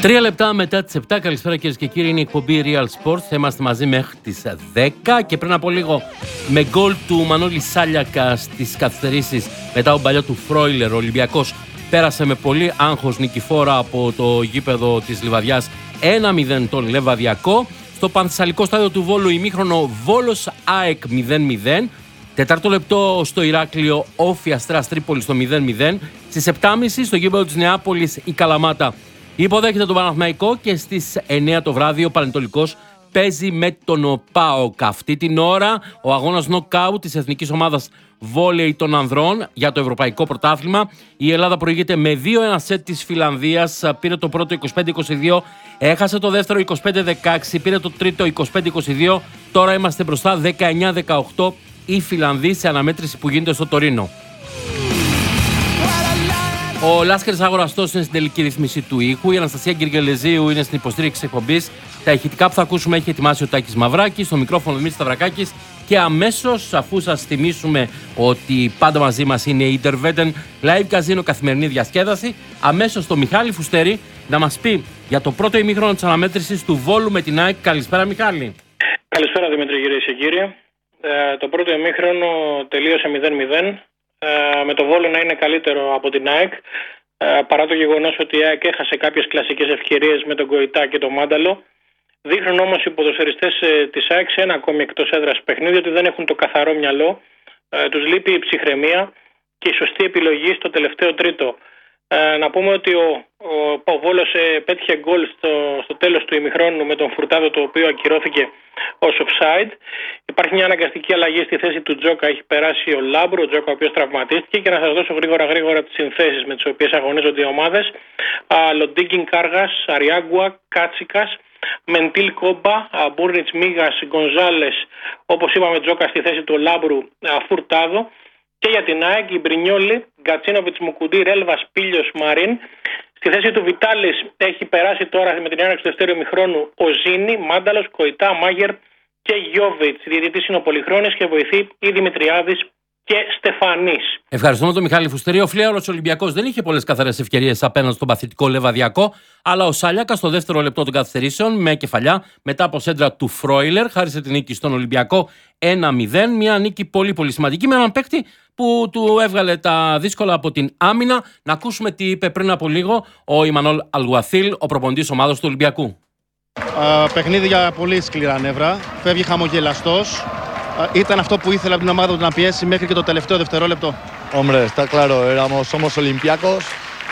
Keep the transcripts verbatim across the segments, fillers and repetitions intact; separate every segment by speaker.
Speaker 1: Τρία λεπτά μετά τις επτά, καλησπέρα κυρίες και κύριοι, είναι η εκπομπή Real Sports. Θα είμαστε μαζί μέχρι τις δέκα και πριν από λίγο με γκολ του Μανώλη Σάλιακα στις καθυστερήσεις μετά τον παλιό του Φρόιλερ, ο Ολυμπιακός πέρασε με πολύ άγχος νικηφόρα από το γήπεδο της Λιβαδιάς ένα μηδέν τον Λεβαδιακό. Στο Πανθεσσαλικό στάδιο του Βόλου ημίχρονο Βόλος ΑΕΚ μηδέν μηδέν. Τετάρτο λεπτό στο Ηράκλειο Όφη Αστέρας Τρίπολης στο μηδέν μηδέν. Στις επτά και μισή στο γήπεδο της Νεάπολης η Καλαμάτα υποδέχεται τον Παναθηναϊκό και στις εννιά το βράδυ ο Πανετολικός παίζει με τον ΠΑΟΚ. Αυτή την ώρα ο αγώνας νοκάουτ της εθνικής ομάδας βόλεϊ των ανδρών για το Ευρωπαϊκό Πρωτάθλημα. Η Ελλάδα προηγείται με δύο ένα σετ της Φιλανδίας. Πήρε το πρώτο είκοσι πέντε είκοσι δύο, έχασε το δεύτερο είκοσι πέντε δεκαέξι, πήρε το τρίτο είκοσι πέντε είκοσι δύο. Τώρα είμαστε μπροστά δεκαεννιά δεκαοκτώ οι Φιλανδοί σε αναμέτρηση που γίνεται στο Τωρίνο. Ο Λάσκαρης Αγοραστός είναι στην τελική ρύθμιση του ήχου. Η Αναστασία Γκυργελεζίου είναι στην υποστήριξη εκπομπής. Τα ηχητικά που θα ακούσουμε έχει ετοιμάσει ο Τάκης Μαυράκης. Στο μικρόφωνο Δημήτρης Σταυρακάκης. Και αμέσως, αφού σας θυμίσουμε ότι πάντα μαζί μας είναι η Interveten Live Casino, καθημερινή διασκέδαση, αμέσως το Μιχάλη Φουστέρη να μας πει για το πρώτο ημίχρονο της αναμέτρησης του Βόλου με την ΑΕΚ. Καλησπέρα, Μιχάλη.
Speaker 2: Καλησπέρα, Δημήτρη, κυρίες και κύριοι. Ε, το πρώτο ημίχρονο τελείωσε μηδέν μηδέν. Με το Βόλο να είναι καλύτερο από την ΑΕΚ, παρά το γεγονός ότι η ΑΕΚ έχασε κάποιες κλασικές ευκαιρίες με τον Γκοϊτά και τον Μάνταλο. Δείχνουν όμως οι ποδοσφαιριστές της ΑΕΚ σε ένα ακόμη εκτός έδρας παιχνίδι ότι δεν έχουν το καθαρό μυαλό, τους λείπει η ψυχραιμία και η σωστή επιλογή στο τελευταίο τρίτο. Να πούμε ότι ο, ο, ο Βόλος πέτυχε γκολ στο, στο τέλος του ημιχρόνου με τον Φουρτάδο, το οποίο ακυρώθηκε ως offside. Υπάρχει μια αναγκαστική αλλαγή στη θέση του Τζόκα, έχει περάσει ο Λάμπρου, ο Τζόκα ο οποίος τραυματίστηκε. Και να σας δώσω γρήγορα γρήγορα τις συνθέσεις με τις οποίες αγωνίζονται οι ομάδες. Λοντίγκιν Κάργας, Αριάγκουα, Κάτσικας, Μεντίλ Κόμπα, Μπούρνιτς Μίγας, Γκονζάλες, όπως είπαμε Τζόκα στη θέση του Λάμπρου, Φουρτάδο. Και για την ΑΕΚ, η Μπρινιόλη, Γκατσίνοβιτς, Μουκουντή, Ρέλβας, Πίλιος, Μαρίν. Στη θέση του Βιτάλης έχει περάσει τώρα με την έναρξη του δεύτερου ημιχρόνου ο Ζήνη, Μάνταλος, Κοϊτά, Μάγερ και Γιώβιτς. Διαιτητής είναι ο Πολυχρόνης και βοηθεί η Δημητριάδης και Στεφανής.
Speaker 1: Ευχαριστούμε τον Μιχάλη Φουστέρη. Ο Φλέαρος Ολυμπιακός δεν είχε πολλές καθαρές ευκαιρίες απέναντι στον παθητικό Λεβαδιακό, αλλά ο Σάλιακας στο δεύτερο λεπτό των καθυστερήσεων με κεφαλιά μετά από σέντρα του Φρόιλερ χάρισε την νίκη στον Ολυμπιακό ένα μηδέν. Μια νίκη πολύ πολύ σημαντική με έναν παίκτη που του έβγαλε τα δύσκολα από την άμυνα. Να ακούσουμε τι είπε πριν από λίγο ο Ιμανόλ Αλγουαθίλ, ο προπονητής ομάδος του Ολυμπιακού.
Speaker 3: Uh, παιχνίδι για πολύ σκληρά νεύρα. Φεύγει χαμογελαστός. Uh, ήταν αυτό που ήθελε από την ομάδα του να πιέσει μέχρι και το τελευταίο δευτερόλεπτο.
Speaker 4: Hombre, está claro, éramos, somos olímpicos.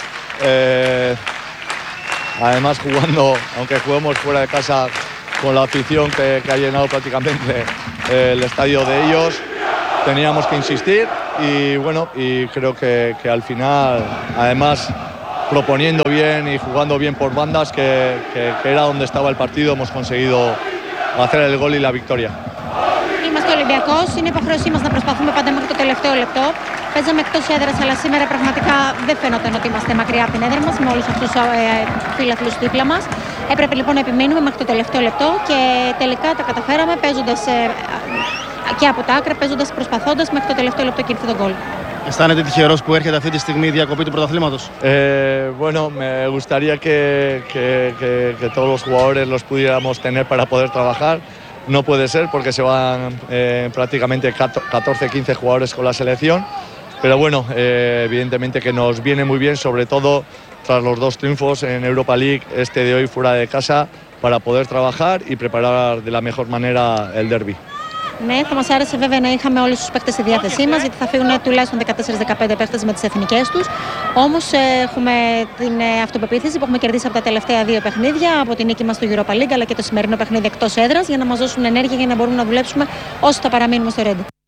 Speaker 4: Eh, además, jugando, aunque juguemos fuera de casa con la afición que, que ha llenado prácticamente eh, el estadio de ellos, teníamos que insistir y bueno, y creo que, que al final, además, proponiendo bien y jugando bien por bandas, que, que, que era donde estaba el partido, hemos conseguido hacer el gol y la victoria.
Speaker 5: Είμαστε Ολυμπιακός, είναι υποχρέωσή μας να προσπαθούμε πάντα μέχρι το τελευταίο λεπτό. Παίζαμε εκτός έδρας, αλλά σήμερα πραγματικά δεν φαίνονταν ότι είμαστε μακριά από την έδρα μας με όλους αυτούς τους ε, φίλαθλους δίπλα μας. Έπρεπε λοιπόν να επιμένουμε μέχρι το τελευταίο λεπτό και τελικά τα καταφέραμε παίζοντας ε, και από τα άκρα, παίζοντας, προσπαθώντας μέχρι το τελευταίο λεπτό και ήρθε τον γκολ.
Speaker 3: Αισθάνεται τυχερός που έρχεται αυτή τη στιγμή η διακοπή του πρωταθλήματος?
Speaker 4: Eh, bueno, me gustaría que, que, que, que todos los jugadores los pudiéramos tener para poder trabajar. No puede ser porque se van eh, prácticamente catorce quince jugadores con la selección. Pero bueno, eh, evidentemente que nos viene muy bien, sobre todo tras los dos triunfos en Europa League, este de hoy fuera de casa, para poder trabajar y preparar de la mejor manera el derbi.
Speaker 5: Ναι, θα μας άρεσε βέβαια να είχαμε όλους τους παίκτες στη διάθεσή μας, γιατί θα φύγουν τουλάχιστον δεκατέσσερα δεκαπέντε παίκτες με τις εθνικές τους. Όμως έχουμε την αυτοπεποίθηση που έχουμε κερδίσει από τα τελευταία δύο παιχνίδια, από την νίκη μας στο Europa League αλλά και το σημερινό παιχνίδι εκτός έδρας, για να μας δώσουν ενέργεια για να μπορούμε να δουλέψουμε όσο θα παραμείνουμε στο Ρέντι.